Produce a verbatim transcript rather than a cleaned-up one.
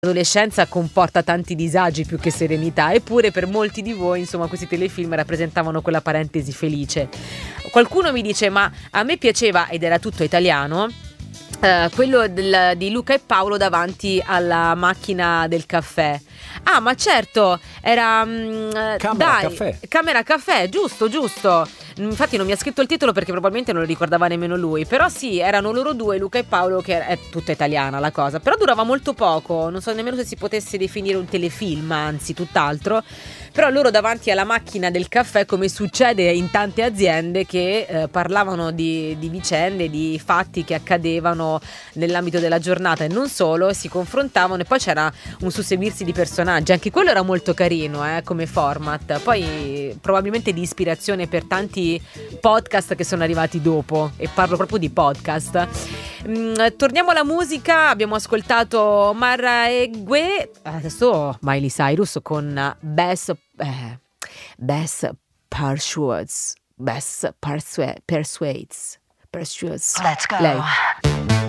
L'adolescenza comporta tanti disagi più che serenità, eppure per molti di voi, insomma, questi telefilm rappresentavano quella parentesi felice. Qualcuno mi dice: ma a me piaceva, ed era tutto italiano, eh, quello del, di Luca e Paolo davanti alla macchina del caffè. Ah, ma certo, era mh, Camera dai, Caffè. Camera Caffè, giusto, giusto. Infatti non mi ha scritto il titolo perché probabilmente non lo ricordava nemmeno lui. Però sì, erano loro due, Luca e Paolo, che è tutta italiana la cosa. Però durava molto poco, non so nemmeno se si potesse definire un telefilm, anzi tutt'altro. Però loro davanti alla macchina del caffè, come succede in tante aziende, che eh, parlavano di, di vicende, di fatti che accadevano nell'ambito della giornata e non solo, si confrontavano e poi c'era un susseguirsi di personaggi. Anche quello era molto carino eh, come format. Poi probabilmente di ispirazione per tanti podcast che sono arrivati dopo, e parlo proprio di podcast. Mm, torniamo alla musica. Abbiamo ascoltato Marraegue, adesso Miley Cyrus con Best eh, Best Persuades Best Persua- Persuades Persuades Let's go. Lei